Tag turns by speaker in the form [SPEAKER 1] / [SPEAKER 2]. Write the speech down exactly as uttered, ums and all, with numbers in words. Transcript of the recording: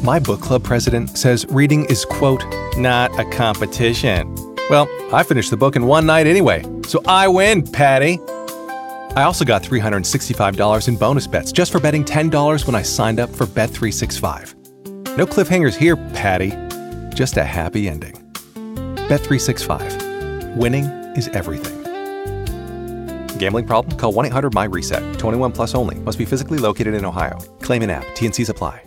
[SPEAKER 1] My book club president says reading is, quote, not a competition. Well, I finished the book in one night anyway, so I win, Patty. I also got three hundred sixty-five dollars in bonus bets just for betting ten dollars when I signed up for Bet three sixty-five. No cliffhangers here, Patty. Just a happy ending. Bet three sixty-five. Winning is everything. Gambling problem? Call one eight hundred M Y RESET. twenty-one plus only. Must be physically located in Ohio. Claim in app. T and Cs apply.